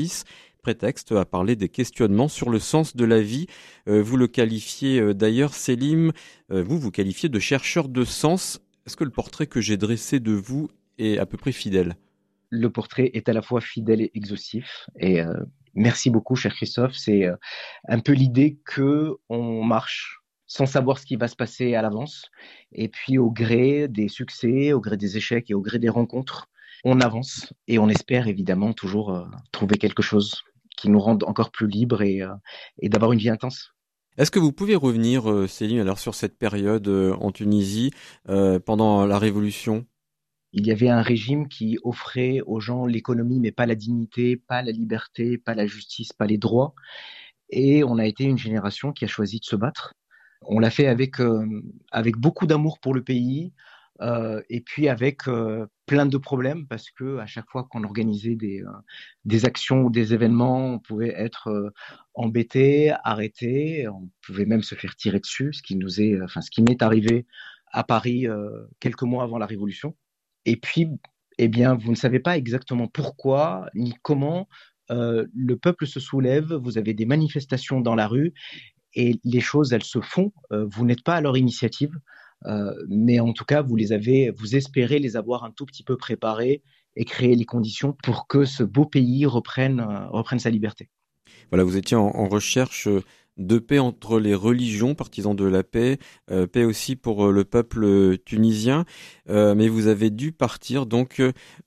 prétexte à parler des questionnements sur le sens de la vie. Vous le qualifiez d'ailleurs, Selim, vous qualifiez de chercheur de sens. Est-ce que le portrait que j'ai dressé de vous est à peu près fidèle ? Le portrait est à la fois fidèle et exhaustif. Et merci beaucoup, cher Christophe. C'est un peu l'idée que on marche sans savoir ce qui va se passer à l'avance. Et puis, au gré des succès, au gré des échecs et au gré des rencontres, on avance et on espère évidemment toujours trouver quelque chose qui nous rende encore plus libres et d'avoir une vie intense. Est-ce que vous pouvez revenir, Céline, alors sur cette période en Tunisie pendant la Révolution ? Il y avait un régime qui offrait aux gens l'économie, mais pas la dignité, pas la liberté, pas la justice, pas les droits. Et on a été une génération qui a choisi de se battre. On l'a fait avec beaucoup d'amour pour le pays, et puis avec plein de problèmes, parce que à chaque fois qu'on organisait des actions ou des événements, on pouvait être embêté, arrêté, on pouvait même se faire tirer dessus, ce qui m'est arrivé à Paris quelques mois avant la Révolution. Et puis, eh bien, vous ne savez pas exactement pourquoi ni comment le peuple se soulève. Vous avez des manifestations dans la rue et les choses, elles se font. Vous n'êtes pas à leur initiative, mais en tout cas, vous espérez les avoir un tout petit peu préparés et créer les conditions pour que ce beau pays reprenne sa liberté. Voilà, vous étiez en recherche de paix entre les religions, partisans de la paix, paix aussi pour le peuple tunisien, mais vous avez dû partir donc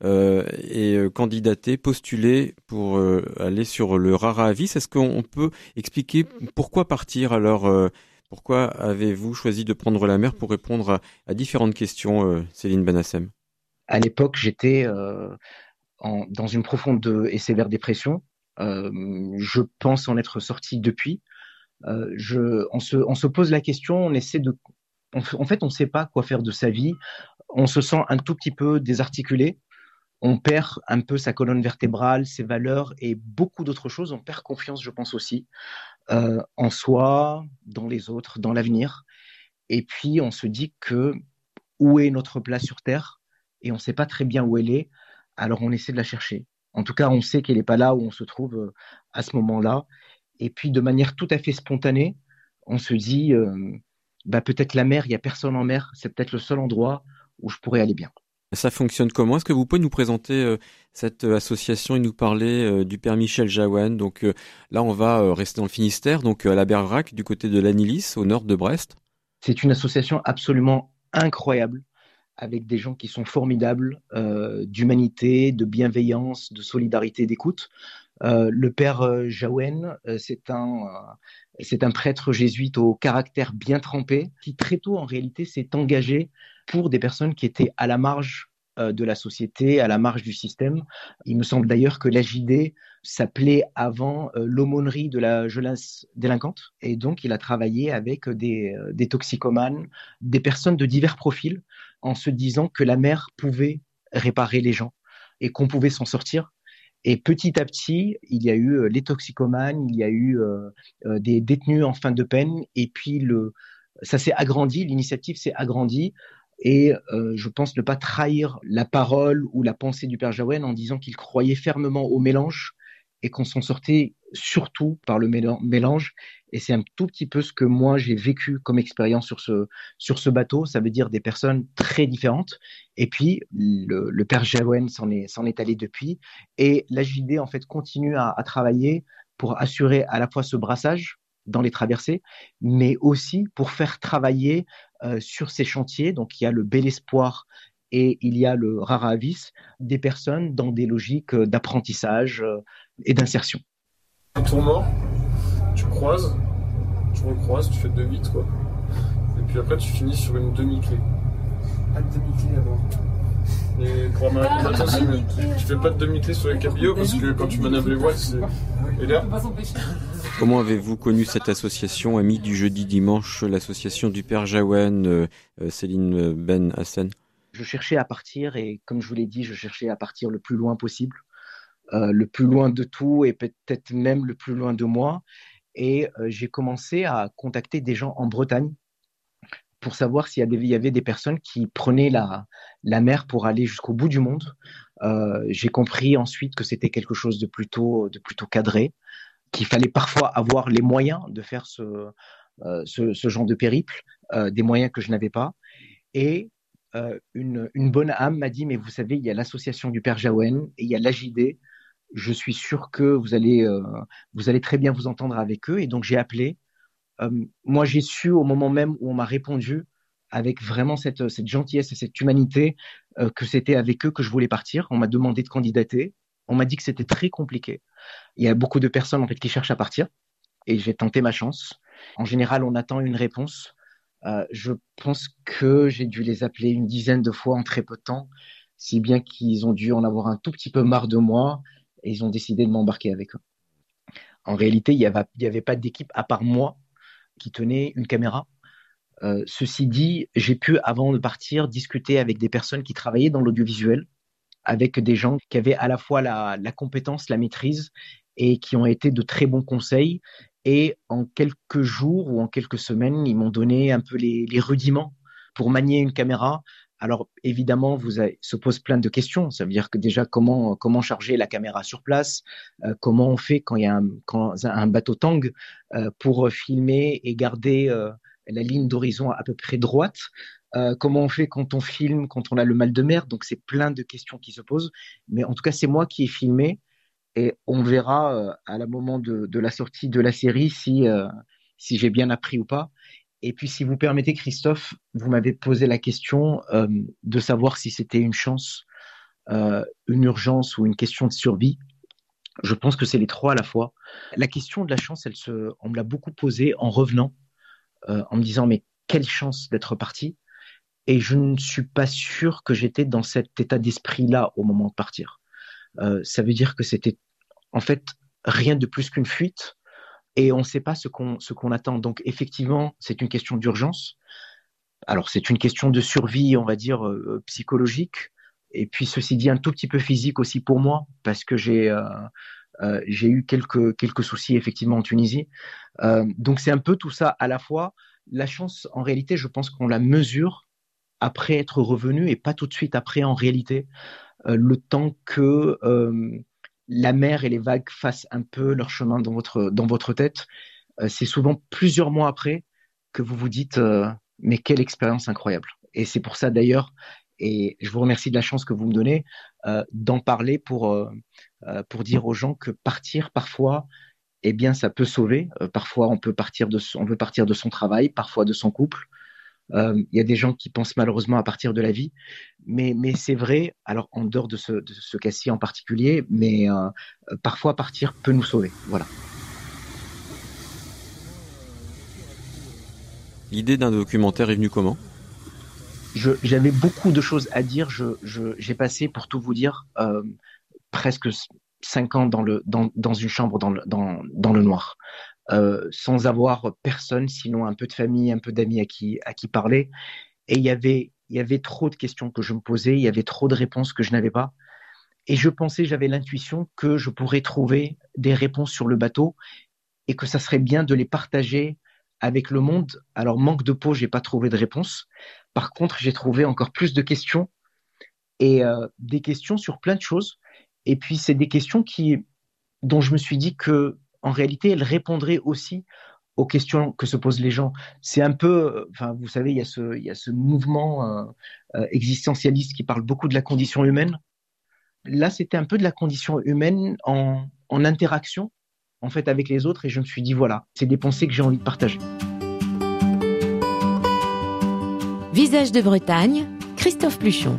et candidater, postuler pour aller sur le Rara Avis. Est-ce qu'on peut expliquer pourquoi partir alors pourquoi avez-vous choisi de prendre la mer pour répondre à différentes questions, Céline Benassem ? À l'époque, j'étais dans une profonde et sévère dépression. Je pense en être sorti depuis. On se pose la question, en fait, on ne sait pas quoi faire de sa vie. On se sent un tout petit peu désarticulé. On perd un peu sa colonne vertébrale, ses valeurs et beaucoup d'autres choses. On perd confiance, je pense aussi, en soi, dans les autres, dans l'avenir. Et puis, on se dit que où est notre place sur Terre? Et on ne sait pas très bien où elle est. Alors, on essaie de la chercher. En tout cas, on sait qu'elle n'est pas là où on se trouve à ce moment-là. Et puis, de manière tout à fait spontanée, on se dit, peut-être la mer, il n'y a personne en mer, c'est peut-être le seul endroit où je pourrais aller bien. Ça fonctionne comment ? Est-ce que vous pouvez nous présenter cette association et nous parler du Père Michel Jaouane ? Donc là, on va rester dans le Finistère, donc à la Bergerac, du côté de l'Anilis, au nord de Brest. C'est une association absolument incroyable, avec des gens qui sont formidables, d'humanité, de bienveillance, de solidarité, d'écoute. Le père Jaouen, c'est un prêtre jésuite au caractère bien trempé, qui très tôt, en réalité, s'est engagé pour des personnes qui étaient à la marge de la société, à la marge du système. Il me semble d'ailleurs que l'AJD s'appelait avant l'aumônerie de la jeunesse délinquante. Et donc, il a travaillé avec des toxicomanes, des personnes de divers profils, en se disant que la mer pouvait réparer les gens et qu'on pouvait s'en sortir. Et petit à petit, il y a eu les toxicomanes, il y a eu des détenus en fin de peine, et puis ça s'est agrandi, l'initiative s'est agrandie, et je pense ne pas trahir la parole ou la pensée du Père Jaouen en disant qu'il croyait fermement au mélange et qu'on s'en sortait surtout par le mélange. Et c'est un tout petit peu ce que moi j'ai vécu comme expérience sur ce bateau. Ça veut dire des personnes très différentes. Et puis le Père Jaouen s'en est allé depuis. Et l'AJD en fait continue à travailler pour assurer à la fois ce brassage dans les traversées, mais aussi pour faire travailler sur ces chantiers. Donc il y a le Bel Espoir et il y a le Rara Avis, des personnes dans des logiques d'apprentissage et d'insertion. Un tour mort, tu croises, tu recroises, tu fais 2-8 quoi. Et puis après tu finis sur une demi-clé. Pas de demi-clé alors. Et pour tu fais pas de demi-clé sur les cabillots parce que quand tu manœuvres les voiles, c'est. Et là, comment avez-vous connu cette association, Amis du jeudi dimanche, l'association du Père Jaouen, Céline Ben Hassen ? Je cherchais à partir et comme je vous l'ai dit, je cherchais à partir le plus loin possible. Le plus loin de tout et peut-être même le plus loin de moi. Et j'ai commencé à contacter des gens en Bretagne pour savoir s'il y avait des personnes qui prenaient la mer pour aller jusqu'au bout du monde. J'ai compris ensuite que c'était quelque chose de plutôt cadré, qu'il fallait parfois avoir les moyens de faire ce genre de périple, des moyens que je n'avais pas. Et une bonne âme m'a dit, mais vous savez, il y a l'association du Père Jaouen et il y a l'AJD. Je suis sûr que vous allez très bien vous entendre avec eux. Et donc j'ai appelé. Moi, j'ai su au moment même où on m'a répondu, avec vraiment cette gentillesse et cette humanité, que c'était avec eux que je voulais partir. On m'a demandé de candidater. On m'a dit que c'était très compliqué. Il y a beaucoup de personnes en fait qui cherchent à partir et j'ai tenté ma chance. En général, on attend une réponse. Je pense que j'ai dû les appeler une dizaine de fois en très peu de temps, si bien qu'ils ont dû en avoir un tout petit peu marre de moi et ils ont décidé de m'embarquer avec eux. En réalité, il y avait pas d'équipe à part moi qui tenait une caméra. Ceci dit, j'ai pu, avant de partir, discuter avec des personnes qui travaillaient dans l'audiovisuel, avec des gens qui avaient à la fois la compétence, la maîtrise, et qui ont été de très bons conseils. Et en quelques jours ou en quelques semaines, ils m'ont donné un peu les rudiments pour manier une caméra. Alors évidemment, se pose plein de questions. Ça veut dire que déjà, comment charger la caméra sur place, comment on fait quand il y a un bateau tangue pour filmer et garder la ligne d'horizon à peu près droite. Comment on fait quand on filme, quand on a le mal de mer. Donc c'est plein de questions qui se posent. Mais en tout cas, c'est moi qui ai filmé et on verra à la moment de la sortie de la série si j'ai bien appris ou pas. Et puis, si vous permettez, Christophe, vous m'avez posé la question de savoir si c'était une chance, une urgence ou une question de survie. Je pense que c'est les trois à la fois. La question de la chance, on me l'a beaucoup posée en revenant, en me disant, mais quelle chance d'être parti. Et je ne suis pas sûr que j'étais dans cet état d'esprit-là au moment de partir. Ça veut dire que c'était en fait rien de plus qu'une fuite et on ne sait pas ce qu'on attend. Donc effectivement, c'est une question d'urgence. Alors c'est une question de survie, on va dire, psychologique. Et puis ceci dit, un tout petit peu physique aussi pour moi, parce que j'ai eu quelques soucis effectivement en Tunisie. Donc c'est un peu tout ça à la fois. La chance, en réalité, je pense qu'on la mesure après être revenu et pas tout de suite après en réalité. Le temps que la mer et les vagues fassent un peu leur chemin dans votre tête. C'est souvent plusieurs mois après que vous vous dites mais quelle expérience incroyable. Et c'est pour ça d'ailleurs, et je vous remercie de la chance que vous me donnez, d'en parler pour dire aux gens que partir parfois, eh bien, ça peut sauver. Parfois, on peut partir de son travail, parfois de son couple. Il y a des gens qui pensent malheureusement à partir de la vie, mais c'est vrai, alors en dehors de ce cas-ci en particulier, mais parfois partir peut nous sauver. Voilà. L'idée d'un documentaire est venue comment ? J'avais beaucoup de choses à dire. J'ai passé, pour tout vous dire, presque 5 ans dans une chambre dans le noir. Sans avoir personne, sinon un peu de famille, un peu d'amis à qui parler. Et il y avait trop de questions que je me posais, il y avait trop de réponses que je n'avais pas. Et j'avais l'intuition que je pourrais trouver des réponses sur le bateau et que ça serait bien de les partager avec le monde. Alors, manque de peau, j'ai pas trouvé de réponse. Par contre, j'ai trouvé encore plus de questions et des questions sur plein de choses. Et puis, c'est des questions dont je me suis dit que en réalité, elle répondrait aussi aux questions que se posent les gens. C'est un peu, enfin, vous savez, il y a ce mouvement existentialiste qui parle beaucoup de la condition humaine. Là, c'était un peu de la condition humaine en interaction, en fait, avec les autres. Et je me suis dit, voilà, c'est des pensées que j'ai envie de partager. Visage de Bretagne, Christophe Pluchon.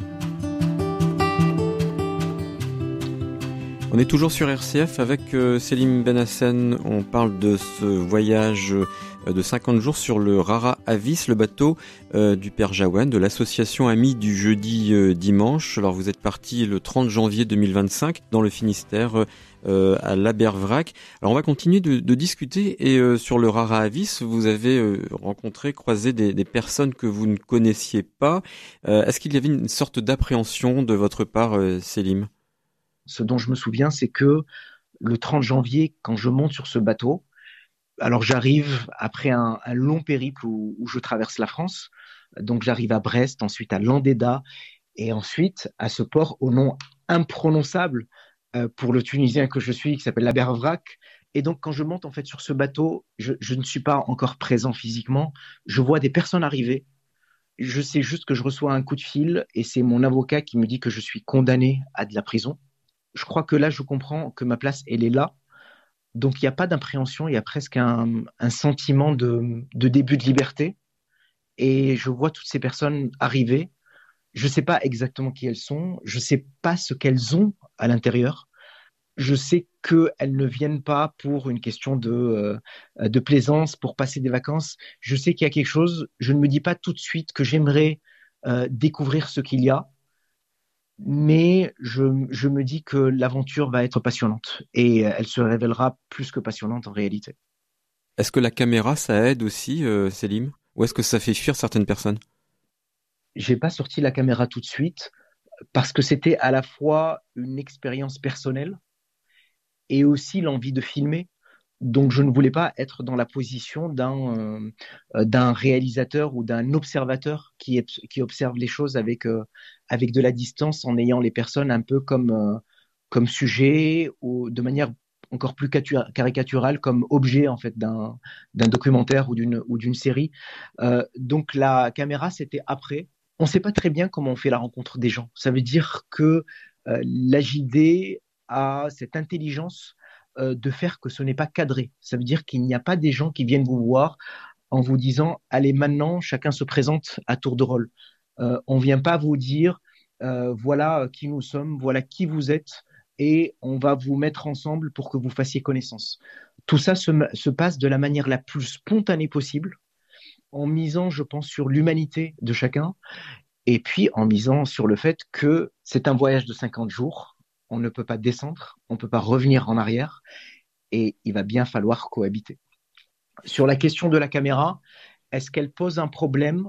On est toujours sur RCF avec Selim Benhassen. On parle de ce voyage de 50 jours sur le Rara Avis, le bateau du Père Jaouen, de l'association Amis du Jeudi Dimanche. Alors vous êtes parti le 30 janvier 2025 dans le Finistère à l'Abervrac. Alors on va continuer de discuter et sur le Rara Avis, vous avez croisé des personnes que vous ne connaissiez pas. Est-ce qu'il y avait une sorte d'appréhension de votre part, Selim ? Ce dont je me souviens, c'est que le 30 janvier, quand je monte sur ce bateau, alors j'arrive après un long périple où je traverse la France. Donc j'arrive à Brest, ensuite à Landéda. Et ensuite, à ce port, au nom imprononçable pour le Tunisien que je suis, qui s'appelle la Bervrak. Et donc, quand je monte en fait sur ce bateau, je ne suis pas encore présent physiquement. Je vois des personnes arriver. Je sais juste que je reçois un coup de fil et c'est mon avocat qui me dit que je suis condamné à de la prison. Je crois que là, je comprends que ma place, elle est là. Donc, il n'y a pas d'impréhension, il y a presque un sentiment de début de liberté. Et je vois toutes ces personnes arriver. Je ne sais pas exactement qui elles sont. Je ne sais pas ce qu'elles ont à l'intérieur. Je sais qu'elles ne viennent pas pour une question de plaisance, pour passer des vacances. Je sais qu'il y a quelque chose. Je ne me dis pas tout de suite que j'aimerais découvrir ce qu'il y a, mais je me dis que l'aventure va être passionnante et elle se révélera plus que passionnante en réalité. Est-ce que la caméra, ça aide aussi, Selim? Ou est-ce que ça fait fuir certaines personnes? J'ai pas sorti la caméra tout de suite parce que c'était à la fois une expérience personnelle et aussi l'envie de filmer. Donc, je ne voulais pas être dans la position d'un réalisateur ou d'un observateur qui observe les choses avec de la distance, en ayant les personnes un peu comme sujet ou de manière encore plus caricaturale, comme objet en fait d'un documentaire ou d'une série. Donc, la caméra, c'était après. On ne sait pas très bien comment on fait la rencontre des gens. Ça veut dire que la JD a cette intelligence de faire que ce n'est pas cadré. Ça veut dire qu'il n'y a pas des gens qui viennent vous voir en vous disant allez maintenant chacun se présente à tour de rôle. On vient pas vous dire voilà qui nous sommes, voilà qui vous êtes et on va vous mettre ensemble pour que vous fassiez connaissance. Tout ça se passe de la manière la plus spontanée possible, en misant, je pense, sur l'humanité de chacun et puis en misant sur le fait que c'est un voyage de 50 jours. On ne peut pas descendre, on ne peut pas revenir en arrière et il va bien falloir cohabiter. Sur la question de la caméra, est-ce qu'elle pose un problème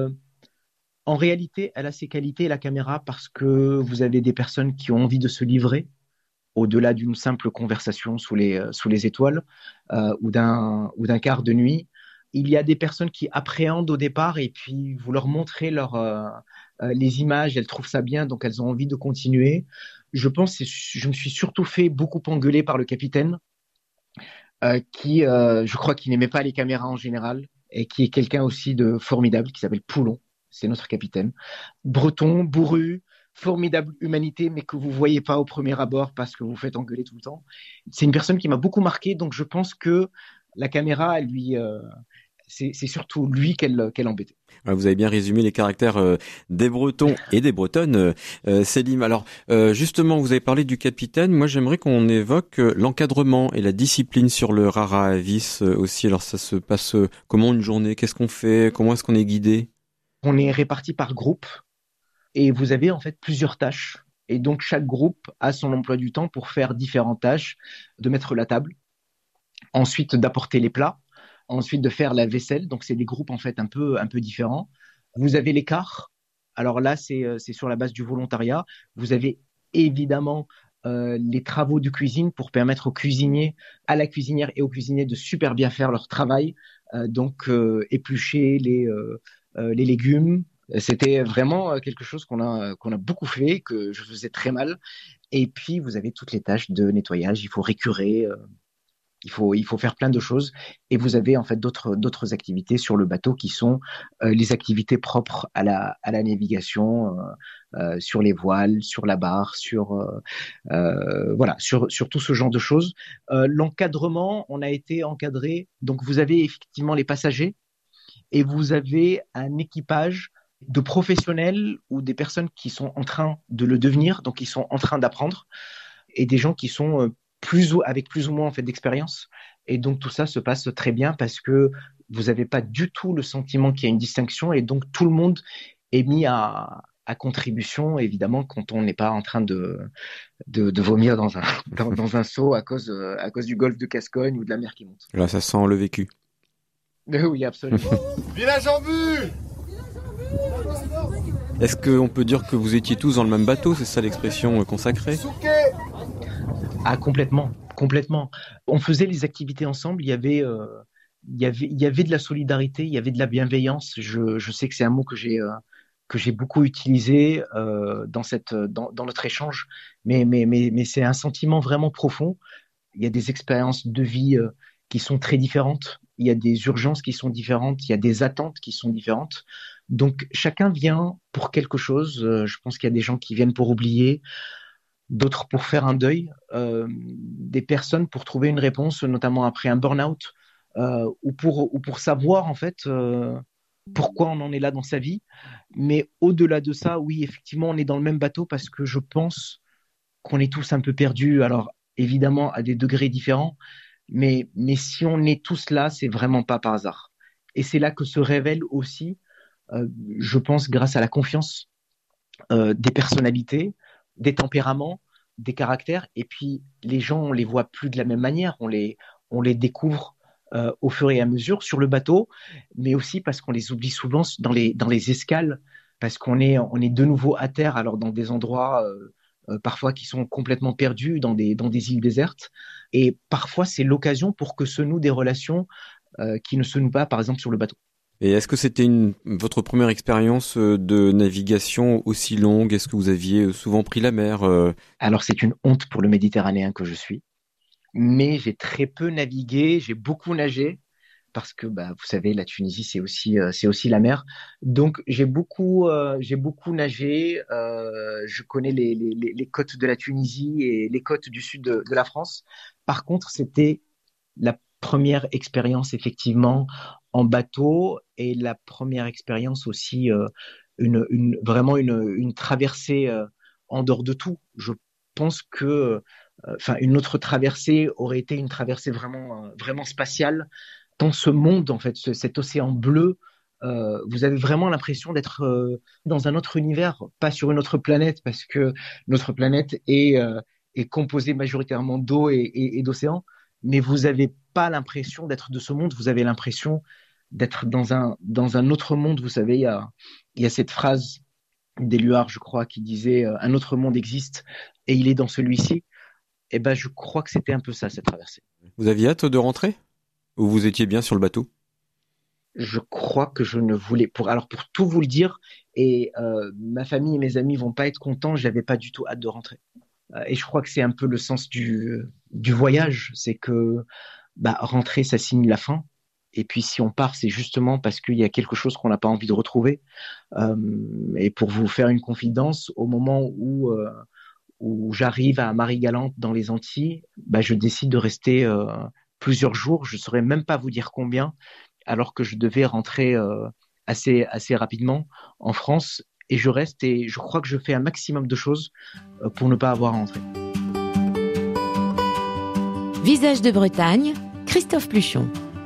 En réalité, elle a ses qualités, la caméra, parce que vous avez des personnes qui ont envie de se livrer au-delà d'une simple conversation sous les étoiles ou d'un quart de nuit. Il y a des personnes qui appréhendent au départ et puis vous leur montrez les images, elles trouvent ça bien, donc elles ont envie de continuer. Je me suis surtout fait beaucoup engueuler par le capitaine qui, je crois qu'il n'aimait pas les caméras en général et qui est quelqu'un aussi de formidable qui s'appelle Poulon, c'est notre capitaine. Breton, bourru, formidable humanité, mais que vous voyez pas au premier abord parce que vous faites engueuler tout le temps. C'est une personne qui m'a beaucoup marqué, donc je pense que la caméra, c'est surtout lui qu'elle embêtait. Vous avez bien résumé les caractères des Bretons et des Bretonnes, Selim. Alors, justement, vous avez parlé du capitaine. Moi, j'aimerais qu'on évoque l'encadrement et la discipline sur le Rara Avis aussi. Alors, ça se passe comment une journée? Qu'est-ce qu'on fait? Comment est-ce qu'on est guidé? On est répartis par groupe et vous avez en fait plusieurs tâches. Et donc, chaque groupe a son emploi du temps pour faire différentes tâches, de mettre la table, ensuite d'apporter les plats, ensuite de faire la vaisselle. Donc, c'est des groupes en fait un peu différents. Vous avez l'écart. Alors là, c'est sur la base du volontariat. Vous avez évidemment les travaux de cuisine pour permettre aux cuisiniers, à la cuisinière et aux cuisiniers de super bien faire leur travail. Donc, éplucher les légumes. C'était vraiment quelque chose qu'on a beaucoup fait, que je faisais très mal. Et puis, vous avez toutes les tâches de nettoyage. Il faut récurer. Il faut faire plein de choses et vous avez en fait d'autres activités sur le bateau qui sont les activités propres à la navigation, sur les voiles, sur la barre, voilà, sur tout ce genre de choses. L'encadrement, on a été encadré. Donc vous avez effectivement les passagers et vous avez un équipage de professionnels ou des personnes qui sont en train de le devenir, donc qui sont en train d'apprendre, et des gens qui sont avec plus ou moins en fait d'expérience. Et donc tout ça se passe très bien parce que vous n'avez pas du tout le sentiment qu'il y a une distinction et donc tout le monde est mis à contribution, évidemment, quand on n'est pas en train de vomir dans un seau à cause du golfe de Gascogne ou de la mer qui monte. Là, ça sent le vécu. Oui, absolument. Village en vue! Est-ce qu'on peut dire que vous étiez tous dans le même bateau? C'est ça l'expression consacrée? Ah, complètement. On faisait les activités ensemble. Il y avait de la solidarité, il y avait de la bienveillance. Je sais que c'est un mot que j'ai que j'ai beaucoup utilisé dans notre échange, mais c'est un sentiment vraiment profond. Il y a des expériences de vie qui sont très différentes, il y a des urgences qui sont différentes, il y a des attentes qui sont différentes. Donc chacun vient pour quelque chose. Je pense qu'il y a des gens qui viennent pour oublier, d'autres pour faire un deuil, des personnes pour trouver une réponse, notamment après un burn-out, ou pour savoir en fait pourquoi on en est là dans sa vie. Mais au-delà de ça, oui, effectivement, on est dans le même bateau parce que je pense qu'on est tous un peu perdus. Alors évidemment à des degrés différents, mais si on est tous là, c'est vraiment pas par hasard. Et c'est là que se révèle aussi, je pense, grâce à la confiance des personnalités, des tempéraments, des caractères. Et puis, les gens, on les voit plus de la même manière. On les découvre au fur et à mesure sur le bateau, mais aussi parce qu'on les oublie souvent dans les escales, parce on est de nouveau à terre, alors dans des endroits parfois qui sont complètement perdus, dans des îles désertes. Et parfois, c'est l'occasion pour que se nouent des relations qui ne se nouent pas, par exemple, sur le bateau. Et est-ce que c'était votre première expérience de navigation aussi longue? Est-ce que vous aviez souvent pris la mer? Alors, c'est une honte pour le Méditerranéen que je suis, mais j'ai très peu navigué, j'ai beaucoup nagé, parce que bah, vous savez, la Tunisie, c'est aussi la mer. Donc, j'ai beaucoup nagé. Je connais les côtes de la Tunisie et les côtes du sud de la France. Par contre, c'était la première expérience, effectivement, en bateau et la première expérience aussi, vraiment une traversée en dehors de tout. Je pense que une autre traversée aurait été une traversée vraiment spatiale dans ce monde, en fait, cet océan bleu. Vous avez vraiment l'impression d'être dans un autre univers, pas sur une autre planète, parce que notre planète est composée majoritairement d'eau et d'océan, mais vous n'avez pas l'impression d'être de ce monde, vous avez l'impression d'être dans un autre monde. Vous savez, il y a cette phrase d'Éluard, je crois, qui disait un autre monde existe et il est dans celui-ci. Et ben, je crois que c'était un peu ça, cette traversée. Vous aviez hâte de rentrer? Ou vous étiez bien sur le bateau? Je crois que je ne voulais, pour tout vous le dire, et ma famille et mes amis vont pas être contents, j'avais pas du tout hâte de rentrer. Et je crois que c'est un peu le sens du voyage, c'est que rentrer, ça signe la fin. Et puis si on part, c'est justement parce qu'il y a quelque chose qu'on n'a pas envie de retrouver. Et pour vous faire une confidence, au moment où j'arrive à Marie-Galante dans les Antilles, je décide de rester plusieurs jours. Je ne saurais même pas vous dire combien, alors que je devais rentrer assez rapidement en France. Et je reste et je crois que je fais un maximum de choses pour ne pas avoir à rentrer. Visage de Bretagne, Christophe Pluchon.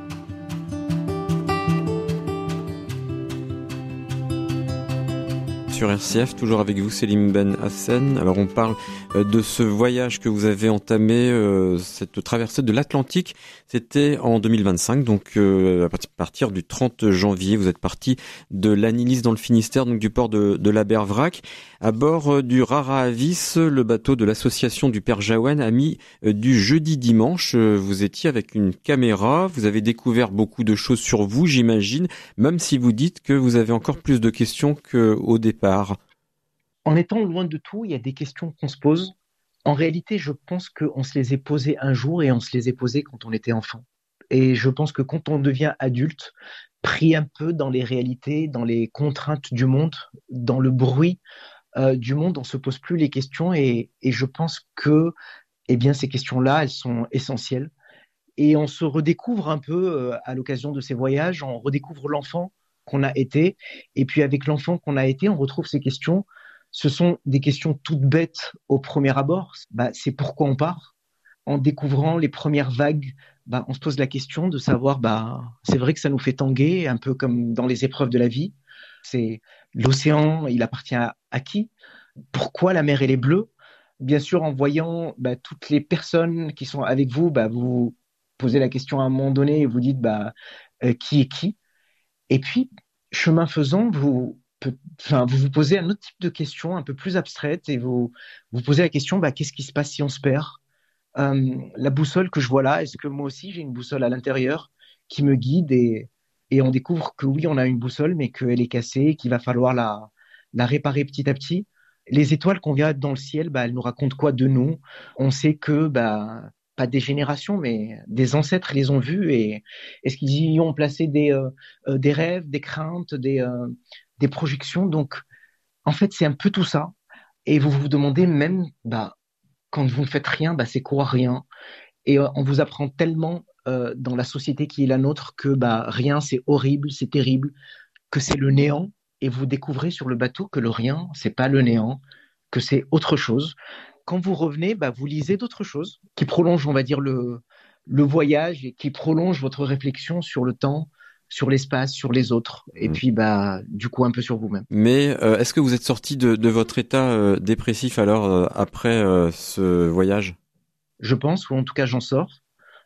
Sur RCF, toujours avec vous Selim Ben Hassen. Alors on parle de ce voyage que vous avez entamé, cette traversée de l'Atlantique. C'était en 2025, donc à partir du 30 janvier, vous êtes parti de l'Anilis dans le Finistère, donc du port de la Berverac, à bord du Rara Avis, le bateau de l'association du Père Jaouen, ami du jeudi dimanche. Vous étiez avec une caméra, vous avez découvert beaucoup de choses sur vous, j'imagine, même si vous dites que vous avez encore plus de questions qu'au départ. En étant loin de tout, il y a des questions qu'on se pose. En réalité, je pense qu'on se les est posées un jour et on se les est posées quand on était enfant. Et je pense que quand on devient adulte, pris un peu dans les réalités, dans les contraintes du monde, dans le bruit du monde, on se pose plus les questions. Et je pense que ces questions-là, elles sont essentielles. Et on se redécouvre un peu à l'occasion de ces voyages, on redécouvre l'enfant qu'on a été. Et puis avec l'enfant qu'on a été, on retrouve ces questions. Ce sont des questions toutes bêtes au premier abord. C'est pourquoi on part. En découvrant les premières vagues, on se pose la question de savoir, c'est vrai que ça nous fait tanguer, un peu comme dans les épreuves de la vie. C'est l'océan, il appartient à qui? Pourquoi la mer, elle est bleue? Bien sûr, en voyant toutes les personnes qui sont avec vous, vous posez la question à un moment donné et vous dites qui est qui? Et puis, chemin faisant, vous vous posez un autre type de question un peu plus abstraite et vous posez la question, qu'est-ce qui se passe si on se perd? La boussole que je vois là, est-ce que moi aussi j'ai une boussole à l'intérieur qui me guide et on découvre que oui, on a une boussole, mais qu'elle est cassée, qu'il va falloir la réparer petit à petit. Les étoiles qu'on vient dans le ciel, elles nous racontent quoi de nous? On sait que, pas des générations, mais des ancêtres les ont vues et est-ce qu'ils y ont placé des rêves, des craintes, des projections? Donc, en fait, c'est un peu tout ça. Et vous vous demandez même, quand vous ne faites rien, c'est quoi rien? Et on vous apprend tellement dans la société qui est la nôtre que rien, c'est horrible, c'est terrible, que c'est le néant. Et vous découvrez sur le bateau que le rien, c'est pas le néant, que c'est autre chose. Quand vous revenez, vous lisez d'autres choses qui prolongent, on va dire, le voyage et qui prolongent votre réflexion sur le temps, sur l'espace, sur les autres, et puis du coup un peu sur vous-même. Mais est-ce que vous êtes sorti de votre état dépressif alors après ce voyage? Je pense, ou en tout cas j'en sors.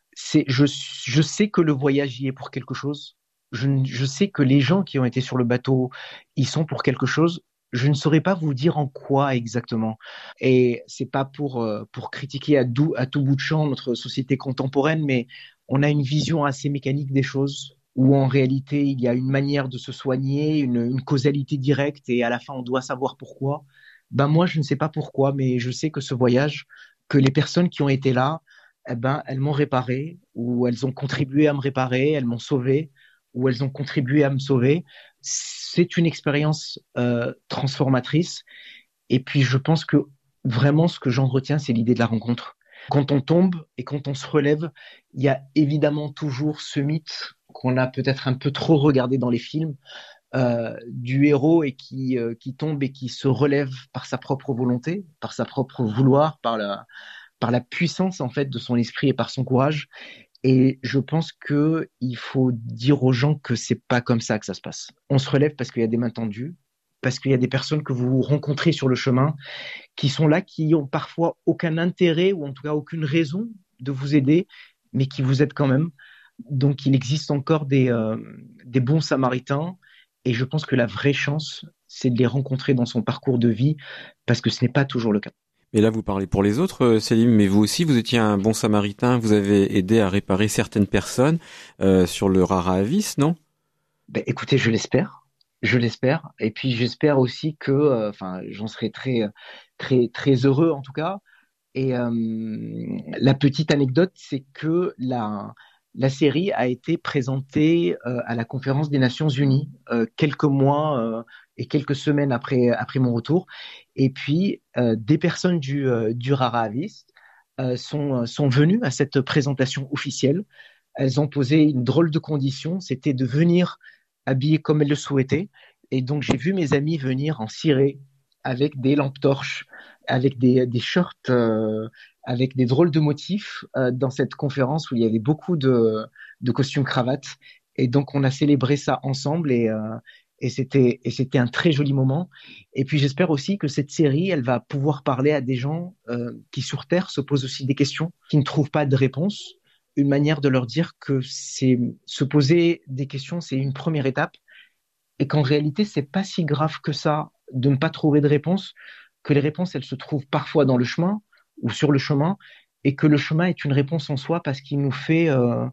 Je sais que le voyage y est pour quelque chose. Je sais que les gens qui ont été sur le bateau, ils sont pour quelque chose. Je ne saurais pas vous dire en quoi exactement. Et c'est pas pour critiquer à tout bout de champ notre société contemporaine, mais on a une vision assez mécanique des choses, où en réalité il y a une manière de se soigner, une causalité directe, et à la fin on doit savoir pourquoi. Moi je ne sais pas pourquoi, mais je sais que ce voyage, que les personnes qui ont été là, elles m'ont réparé, ou elles ont contribué à me réparer, elles m'ont sauvé, ou elles ont contribué à me sauver. C'est une expérience transformatrice. Et puis je pense que vraiment ce que j'en retiens, c'est l'idée de la rencontre. Quand on tombe et quand on se relève, il y a évidemment toujours ce mythe qu'on a peut-être un peu trop regardé dans les films, du héros et qui tombe et qui se relève par sa propre volonté, par sa propre vouloir, par la puissance en fait de son esprit et par son courage. Et je pense que il faut dire aux gens que c'est pas comme ça que ça se passe. On se relève parce qu'il y a des mains tendues, parce qu'il y a des personnes que vous rencontrez sur le chemin qui sont là, qui ont parfois aucun intérêt ou en tout cas aucune raison de vous aider, mais qui vous aident quand même. Donc il existe encore des bons samaritains, et je pense que la vraie chance, c'est de les rencontrer dans son parcours de vie, parce que ce n'est pas toujours le cas. Mais là, vous parlez pour les autres, Céline, mais vous aussi, vous étiez un bon samaritain, vous avez aidé à réparer certaines personnes sur le Rara Avis, non? Écoutez, je l'espère, et puis j'espère aussi que, j'en serai très, très, très heureux en tout cas. Et la petite anecdote, c'est que la série a été présentée à la Conférence des Nations Unies quelques mois et quelques semaines après mon retour. Et puis, des personnes du Rara Avis sont venues à cette présentation officielle. Elles ont posé une drôle de condition, c'était de venir habillées comme elles le souhaitaient. Et donc, j'ai vu mes amis venir en ciré, avec des lampes torches, avec des shorts, avec des drôles de motifs dans cette conférence où il y avait beaucoup de costumes cravates. Et donc, on a célébré ça ensemble et c'était un très joli moment. Et puis, j'espère aussi que cette série, elle va pouvoir parler à des gens qui, sur Terre, se posent aussi des questions, qui ne trouvent pas de réponse. Une manière de leur dire que se poser des questions, c'est une première étape. Et qu'en réalité, c'est pas si grave que ça de ne pas trouver de réponse, que les réponses, elles se trouvent parfois dans le chemin ou sur le chemin, et que le chemin est une réponse en soi parce qu'il nous fait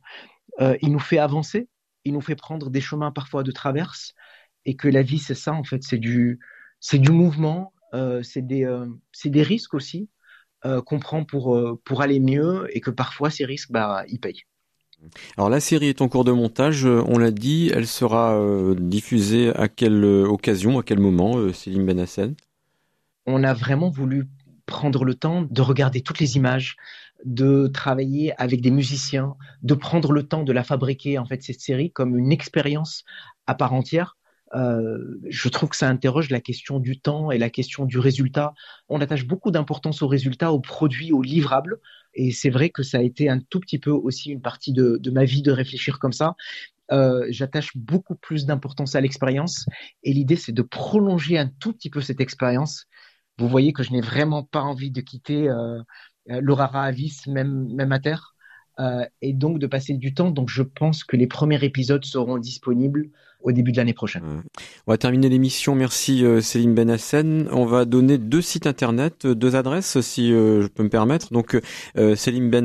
avancer, il nous fait prendre des chemins parfois de traverse, et que la vie, c'est ça, en fait, c'est du mouvement, c'est des risques aussi qu'on prend pour aller mieux, et que parfois, ces risques, ils payent. Alors la série est en cours de montage, on l'a dit, elle sera diffusée à quelle occasion, à quel moment, Céline Benassen? On a vraiment voulu prendre le temps de regarder toutes les images, de travailler avec des musiciens, de prendre le temps de la fabriquer, en fait, cette série comme une expérience à part entière. Je trouve que ça interroge la question du temps et la question du résultat. On attache beaucoup d'importance au résultat, au produit, au livrable. Et c'est vrai que ça a été un tout petit peu aussi une partie de ma vie de réfléchir comme ça. J'attache beaucoup plus d'importance à l'expérience. Et l'idée, c'est de prolonger un tout petit peu cette expérience. Vous voyez que je n'ai vraiment pas envie de quitter le Rara Avis, même à terre. Et donc de passer du temps. Donc je pense que les premiers épisodes seront disponibles au début de l'année prochaine. On va terminer l'émission. Merci Céline Benassen. On va donner 2 sites internet, 2 adresses si je peux me permettre. Donc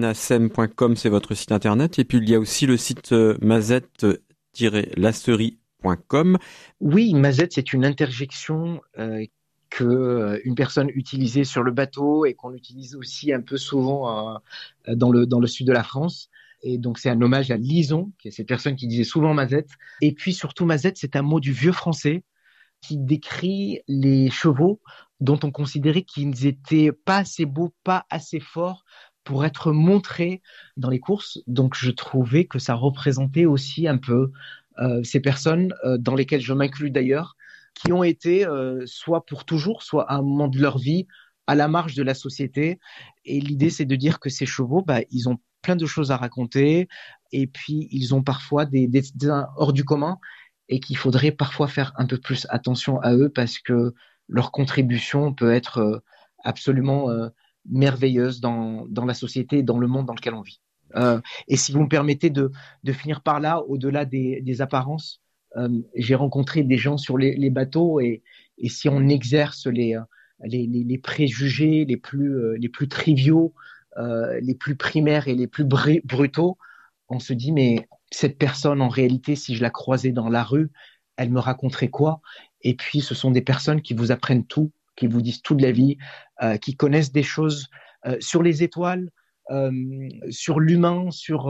celinebenassen.com, c'est votre site internet. Et puis il y a aussi le site mazette-lasterie mazette.com. Oui, mazette, c'est une interjection qu'une personne utilisait sur le bateau et qu'on utilise aussi un peu souvent dans le sud de la France. Et donc, c'est un hommage à Lison, qui est cette personne qui disait souvent mazette. Et puis, surtout, mazette, c'est un mot du vieux français qui décrit les chevaux dont on considérait qu'ils étaient pas assez beaux, pas assez forts pour être montrés dans les courses. Donc, je trouvais que ça représentait aussi un peu ces personnes dans lesquelles je m'inclus d'ailleurs, qui ont été soit pour toujours, soit à un moment de leur vie, à la marge de la société. Et l'idée, c'est de dire que ces chevaux, ils ont plein de choses à raconter, et puis ils ont parfois des hors du commun, et qu'il faudrait parfois faire un peu plus attention à eux parce que leur contribution peut être absolument merveilleuse dans la société et dans le monde dans lequel on vit. Et si vous me permettez de finir par là, au-delà des apparences, j'ai rencontré des gens sur les bateaux et si on exerce les préjugés les plus triviaux, les plus primaires et les plus brutaux, on se dit mais cette personne en réalité, si je la croisais dans la rue, elle me raconterait quoi? Et puis ce sont des personnes qui vous apprennent tout, qui vous disent tout de la vie, qui connaissent des choses sur les étoiles, sur l'humain,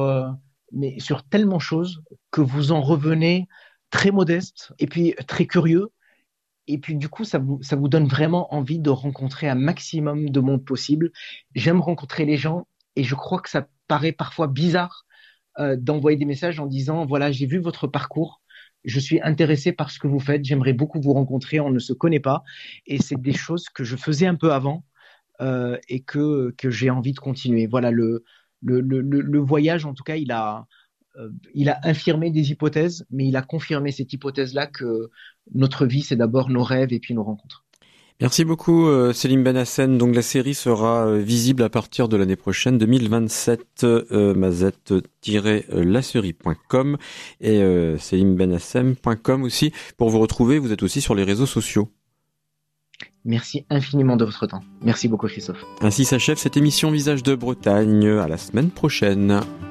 mais sur tellement de choses que vous en revenez très modeste et puis très curieux. Et puis du coup, ça vous donne vraiment envie de rencontrer un maximum de monde possible. J'aime rencontrer les gens et je crois que ça paraît parfois bizarre d'envoyer des messages en disant voilà, j'ai vu votre parcours, je suis intéressé par ce que vous faites, j'aimerais beaucoup vous rencontrer, on ne se connaît pas. Et c'est des choses que je faisais un peu avant et que j'ai envie de continuer. Voilà, le voyage, en tout cas, il a infirmé des hypothèses, mais il a confirmé cette hypothèse-là que notre vie, c'est d'abord nos rêves et puis nos rencontres. Merci beaucoup Selim Benhassen. Donc la série sera visible à partir de l'année prochaine, 2027, mazette-laserie.com et selimbenhassen.com aussi. Pour vous retrouver, vous êtes aussi sur les réseaux sociaux. Merci infiniment de votre temps. Merci beaucoup Christophe. Ainsi s'achève cette émission Visage de Bretagne. À la semaine prochaine.